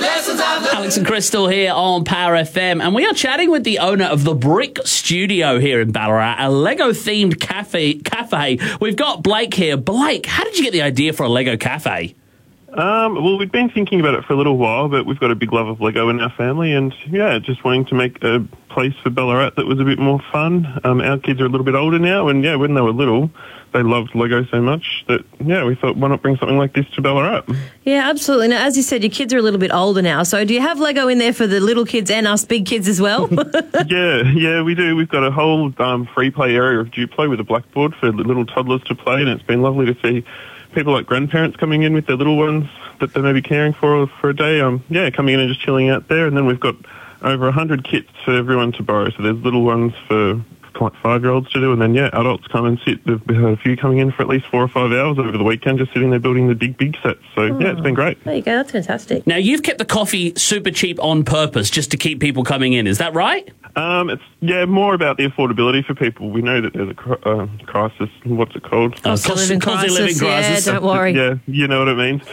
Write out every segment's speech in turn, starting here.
Alex and Crystal here on Power FM, and we are chatting with the owner of the Brick Studio here in Ballarat, a Lego-themed cafe. We've got Blake here. Blake, how did you get the idea for a Lego cafe? Well, we'd been thinking about it for a little while, but we've got a big love of Lego in our family, and just wanting to make a place for Ballarat that was a bit more fun. Our kids are a little bit older now, and when they were little, they loved Lego so much that, we thought, why not bring something like this to Ballarat? Yeah, absolutely. Now, as you said, your kids are a little bit older now, so do you have Lego in there for the little kids and us big kids as well? Yeah, we do. We've got a whole free play area of Duplo with a blackboard for little toddlers to play, and it's been lovely to see people like grandparents coming in with their little ones that they may be caring for a day, coming in and just chilling out there. And then we've got over 100 kits for everyone to borrow. So there's little ones for like 5-year-olds to do, and then adults come and sit. We've had a few coming in for at least 4 or 5 hours over the weekend, just sitting there building the big sets. So it's been great. There you go, that's fantastic. Now, you've kept the coffee super cheap on purpose just to keep people coming in, is that right? It's more about the affordability for people. We know that there's a crisis. What's it called? Cost of living crisis. Yeah, don't worry. Yeah, you know what it means.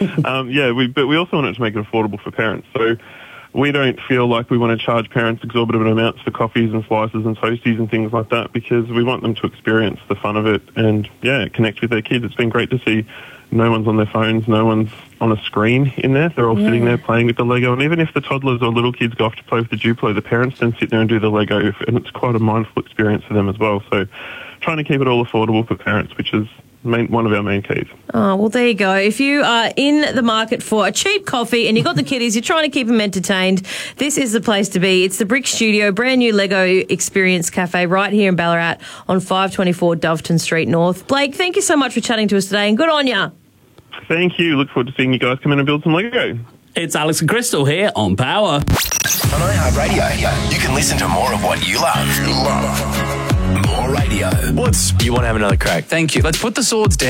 But we also wanted to make it affordable for parents. So we don't feel like we want to charge parents exorbitant amounts for coffees and slices and toasties and things like that, because we want them to experience the fun of it and connect with their kids. It's been great to see no one's on their phones, no one's on a screen in there. They're all sitting there playing with the Lego. And even if the toddlers or little kids go off to play with the Duplo, the parents then sit there and do the Lego, and it's quite a mindful experience for them as well. So trying to keep it all affordable for parents, which is one of our main keys. Oh, well, there you go. If you are in the market for a cheap coffee and you've got the kiddies, you're trying to keep them entertained, this is the place to be. It's the Brick Studio, brand new Lego Experience Cafe right here in Ballarat on 524 Doveton Street North. Blake, thank you so much for chatting to us today, and good on ya. Thank you. Look forward to seeing you guys come in and build some Lego. It's Alex and Crystal here on Power. On iHeartRadio, you can listen to more of what you love. More radio. You want to have another crack? Thank you. Let's put the swords down.